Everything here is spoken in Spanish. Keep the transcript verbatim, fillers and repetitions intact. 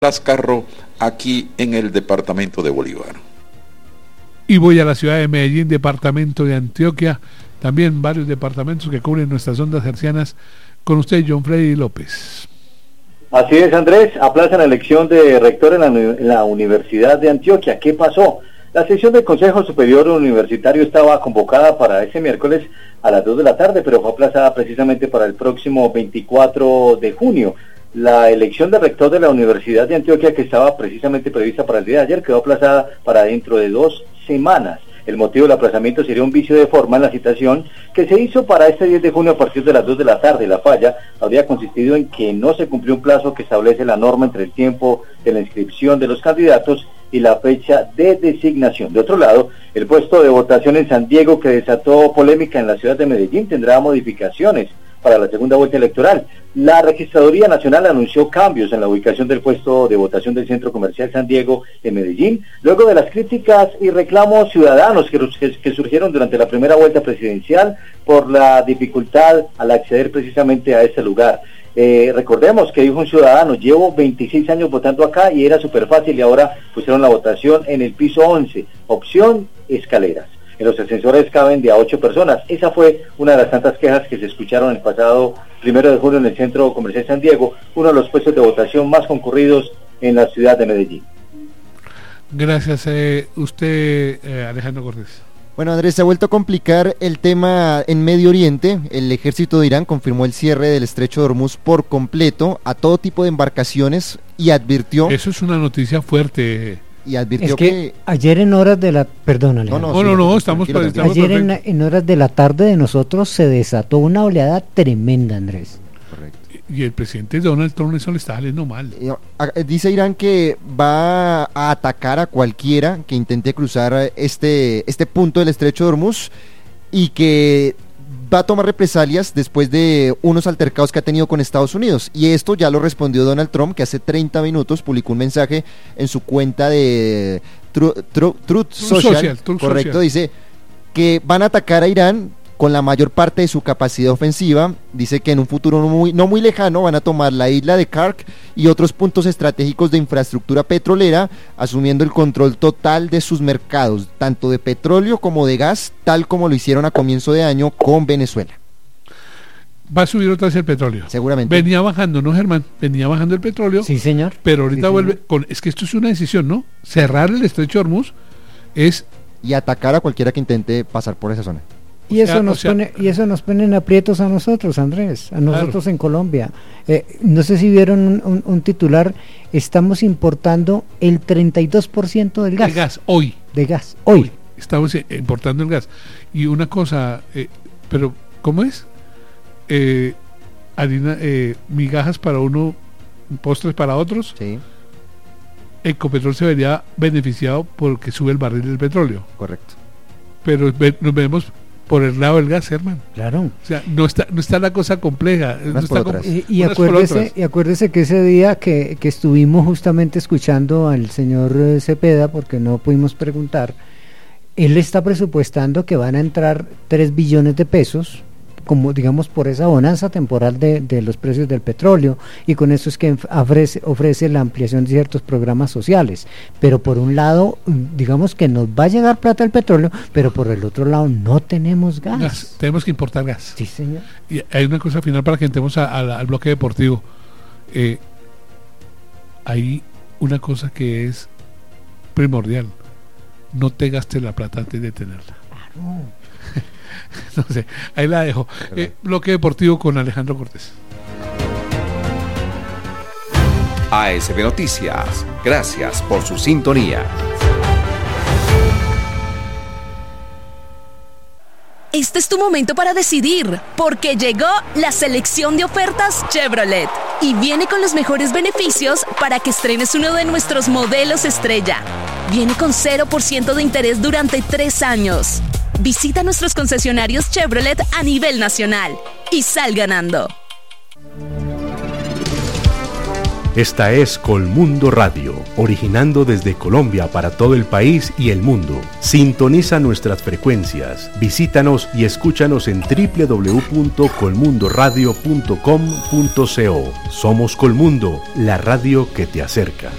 Lascarro, aquí en el departamento de Bolívar. Y voy a la ciudad de Medellín, departamento de Antioquia, también varios departamentos que cubren nuestras ondas hercianas. Con usted, John Freddy López. Así es, Andrés, aplazan la elección de rector en la, en la Universidad de Antioquia. ¿Qué pasó? La sesión del Consejo Superior Universitario estaba convocada para ese miércoles a las dos de la tarde, pero fue aplazada precisamente para el próximo veinticuatro de junio. La elección de rector de la Universidad de Antioquia, que estaba precisamente prevista para el día de ayer, quedó aplazada para dentro de dos semanas. El motivo del aplazamiento sería un vicio de forma en la citación que se hizo para este diez de junio a partir de las dos de la tarde. La falla habría consistido en que no se cumplió un plazo que establece la norma entre el tiempo de la inscripción de los candidatos y la fecha de designación. De otro lado, el puesto de votación en San Diego, que desató polémica en la ciudad de Medellín, tendrá modificaciones para la segunda vuelta electoral. La Registraduría Nacional anunció cambios en la ubicación del puesto de votación del Centro Comercial San Diego en Medellín, luego de las críticas y reclamos ciudadanos que, que surgieron durante la primera vuelta presidencial por la dificultad al acceder precisamente a este lugar. Eh, recordemos que dijo un ciudadano: llevo veintiséis años votando acá y era súper fácil, y ahora pusieron la votación en el piso once, opción escaleras. En los ascensores caben de a ocho personas. Esa fue una de las tantas quejas que se escucharon el pasado primero de junio en el Centro Comercial San Diego, uno de los puestos de votación más concurridos en la ciudad de Medellín. Gracias. Eh, usted, eh, Alejandro Cortés. Bueno, Andrés, se ha vuelto a complicar el tema en Medio Oriente. El ejército de Irán confirmó el cierre del estrecho de Hormuz por completo a todo tipo de embarcaciones y advirtió... Eso es una noticia fuerte. Y advirtió es que, que ayer en horas de la... Perdón, Alejandro. No, no, no, no, no estamos... estamos ayer en, en horas de la tarde de nosotros se desató una oleada tremenda, Andrés. Correcto. Y el presidente Donald Trump eso le está saliendo mal. Dice Irán que va a atacar a cualquiera que intente cruzar este, este punto del estrecho de Hormuz, y que va a tomar represalias después de unos altercados que ha tenido con Estados Unidos. Y esto ya lo respondió Donald Trump, que hace treinta minutos publicó un mensaje en su cuenta de Truth, Truth, Truth Social, Social Truth correcto, Social. Dice que van a atacar a Irán con la mayor parte de su capacidad ofensiva. Dice que en un futuro no muy, no muy lejano van a tomar la isla de Kark y otros puntos estratégicos de infraestructura petrolera, asumiendo el control total de sus mercados, tanto de petróleo como de gas, tal como lo hicieron a comienzo de año con Venezuela. Va a subir otra vez el petróleo. Seguramente. Venía bajando, ¿no, Germán? Venía bajando el petróleo. Sí, señor. Pero ahorita sí, vuelve... con Es que esto es una decisión, ¿no? Cerrar el estrecho de Hormuz es... Y atacar a cualquiera que intente pasar por esa zona. Y eso, o sea, nos o sea, pone, y eso nos pone en aprietos a nosotros, Andrés, a nosotros claro. En Colombia. Eh, no sé si vieron un, un, un titular: estamos importando el treinta y dos por ciento del gas. De gas, hoy. De gas, hoy. hoy. Estamos importando el gas. Y una cosa, eh, pero ¿cómo es? Eh, harina, eh, migajas para uno, postres para otros. Sí. Ecopetrol se vería beneficiado porque sube el barril del petróleo. Correcto. Pero ve, nos vemos por el lado del gas, hermano. Claro. O sea, no está, no está la cosa compleja. No está com- y, y, acuérdese, y acuérdese que ese día que, que estuvimos justamente escuchando al señor Cepeda, porque no pudimos preguntar, él está presupuestando que van a entrar tres billones de pesos, como digamos por esa bonanza temporal de, de los precios del petróleo, y con eso es que ofrece, ofrece la ampliación de ciertos programas sociales. Pero por un lado, digamos que nos va a llegar plata del petróleo, pero por el otro lado no tenemos gas. gas tenemos que importar gas. Sí, señor. Y hay una cosa final para que entremos a, a, al bloque deportivo. Eh, hay una cosa que es primordial: no te gastes la plata antes de tenerla. Claro. No sé, ahí la dejo. Eh, bloque deportivo con Alejandro Cortés. A S B Noticias, gracias por su sintonía. Este es tu momento para decidir, porque llegó la selección de ofertas Chevrolet y viene con los mejores beneficios para que estrenes uno de nuestros modelos estrella. Viene con cero por ciento de interés durante tres años. Visita nuestros concesionarios Chevrolet a nivel nacional y sal ganando. Esta es Colmundo Radio, originando desde Colombia para todo el país y el mundo. Sintoniza nuestras frecuencias, visítanos y escúchanos en doble u doble u doble u punto colmundo radio punto com punto co. Somos Colmundo, la radio que te acerca.